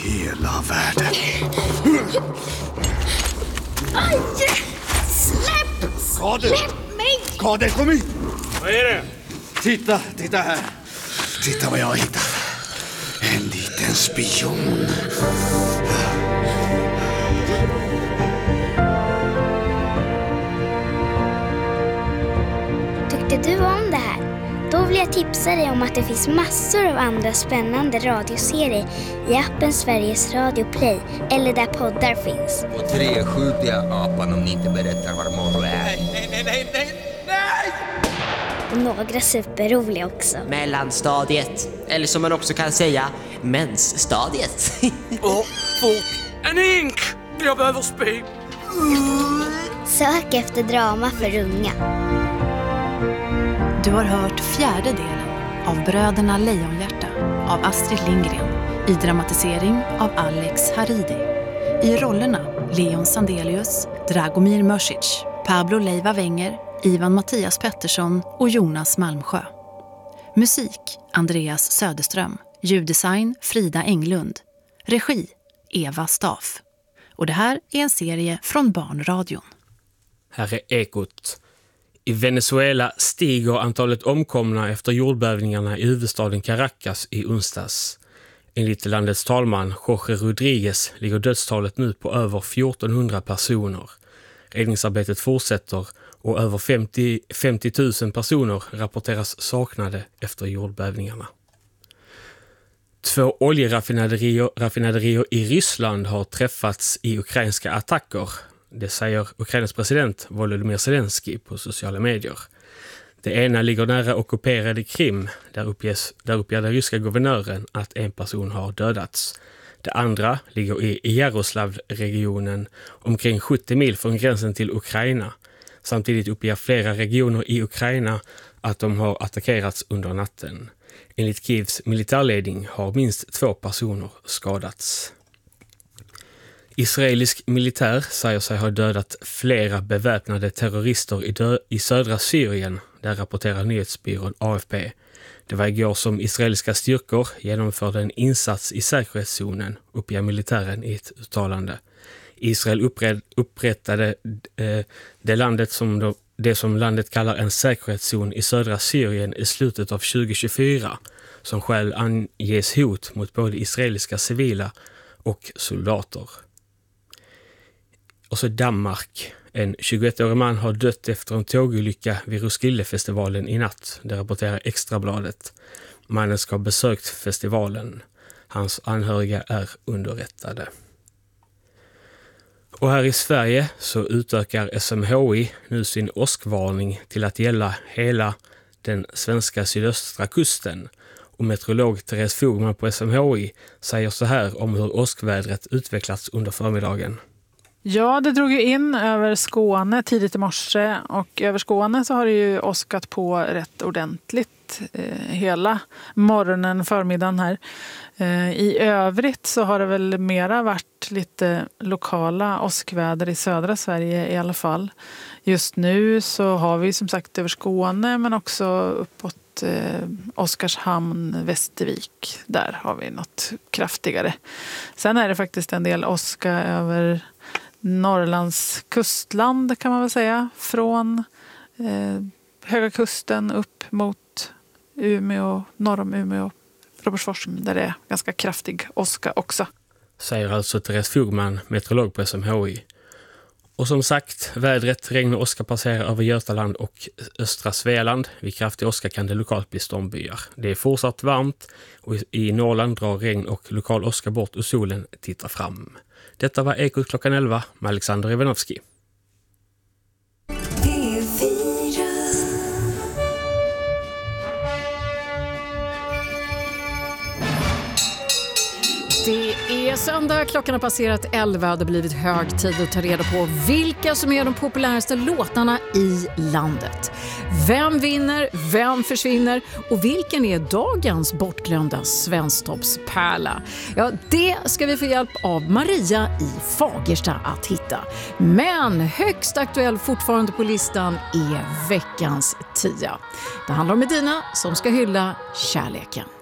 hela världen. Aj! Släpp! Kader! Släpp mig! Kader, kom hit! Vad är det? Titta här. Titta vad jag har hittat. En liten spion. Tyckte du om det här? Då vill jag tipsa dig om att det finns massor av andra spännande radioserier i appen Sveriges Radio Play eller där poddar finns. Och 3 skjuter jag apan om ni inte berättar var morgon är. Nej! Och några superroliga också. Mellanstadiet, eller som man också kan säga, mensstadiet. En ink! Jag behöver spy. Sök efter drama för unga. Du har hört 4:e delen av Bröderna Lejonhjärta av Astrid Lindgren i dramatisering av Alex Haridi. I rollerna Leon Sandelius, Dragomir Mrsic, Pablo Leiva Wenger, Ivan Mattias Pettersson och Jonas Malmsjö. Musik Andreas Söderström, ljuddesign Frida Englund, regi Eva Staff. Och det här är en serie från Barnradion. Här är Ekot. I Venezuela stiger antalet omkomna efter jordbävningarna i huvudstaden Caracas i onsdags. Enligt landets talman Jorge Rodriguez ligger dödstalet nu på över 1400 personer. Räddningsarbetet fortsätter och över 50 000 personer rapporteras saknade efter jordbävningarna. 2 oljeraffinaderier i Ryssland har träffats i ukrainska attacker. Det säger Ukrainas president Volodymyr Zelensky på sociala medier. Det ena ligger nära ockuperade Krim. Där uppger den ryska guvernören att en person har dödats. Det andra ligger i Jaroslavl-regionen omkring 70 mil från gränsen till Ukraina. Samtidigt uppger flera regioner i Ukraina att de har attackerats under natten. Enligt Kievs militärledning har minst 2 personer skadats. Israelisk militär säger sig ha dödat flera beväpnade terrorister i södra Syrien, där rapporterar nyhetsbyrån AFP. Det var igår som israeliska styrkor genomförde en insats i säkerhetszonen, uppger militären i ett uttalande. Israel upprättade det som landet kallar en säkerhetszon i södra Syrien i slutet av 2024, som själv anges hot mot både israeliska civila och soldater. Och så Danmark. En 21-årig man har dött efter en tågolycka vid Roskildefestivalen i natt. Det rapporterar Extrabladet. Mannen ska ha besökt festivalen. Hans anhöriga är underrättade. Och här i Sverige så utökar SMHI nu sin åskvarning till att gälla hela den svenska sydöstra kusten. Och meteorolog Therese Fogman på SMHI säger så här om hur åskvädret utvecklats under förmiddagen. Ja, det drog ju in över Skåne tidigt i morse och över Skåne så har det ju åskat på rätt ordentligt hela morgonen, förmiddagen här. I övrigt så har det väl mera varit lite lokala åskväder i södra Sverige i alla fall. Just nu så har vi som sagt över Skåne men också uppåt Oskarshamn, Västervik. Där har vi något kraftigare. Sen är det faktiskt en del åska över Norrlands kustland kan man väl säga. Från Höga kusten upp mot Umeå, norr om Umeå, Robertsfors, där det är ganska kraftig åska också. Säger alltså Therese Fogman, meteorolog på SMHI. Och som sagt, vädret, regn och åska passerar över Götaland och östra Svealand. Vid kraftig åska kan det lokalt bli stormbyar. Det är fortsatt varmt och i Norrland drar regn och lokal åska bort och solen tittar fram. Detta var Ekot klockan 11 med Alexander Ivanovski. Det är söndag, klockan har passerat 11 och det har blivit hög tid att ta reda på vilka som är de populäraste låtarna i landet. Vem vinner, vem försvinner och vilken är dagens bortglömda svensktoppspärla? Ja, det ska vi få hjälp av Maria i Fagersta att hitta. Men högst aktuell fortfarande på listan är veckans 10. Det handlar om Medina som ska hylla kärleken.